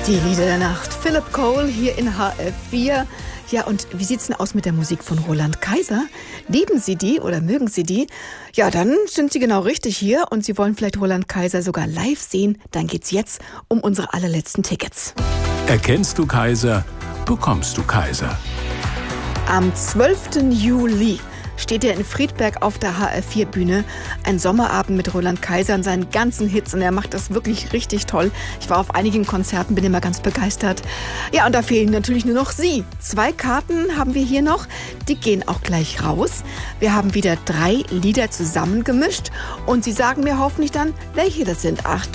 Die Lieder der Nacht. Philip Cole hier in HR4. Ja, und wie sieht's denn aus mit der Musik von Roland Kaiser? Lieben Sie die oder mögen Sie die? Ja, dann sind Sie genau richtig hier und Sie wollen vielleicht Roland Kaiser sogar live sehen. Dann geht's jetzt um unsere allerletzten Tickets. Erkennst du Kaiser, bekommst du Kaiser. Am 12. Juli steht er in Friedberg auf der HR4-Bühne. Ein Sommerabend mit Roland Kaiser und seinen ganzen Hits. Und er macht das wirklich richtig toll. Ich war auf einigen Konzerten, bin immer ganz begeistert. Ja, und da fehlen natürlich nur noch Sie. 2 Karten haben wir hier noch. Die gehen auch gleich raus. Wir haben wieder 3 Lieder zusammengemischt. Und Sie sagen mir hoffentlich dann, welche das sind. Achtung.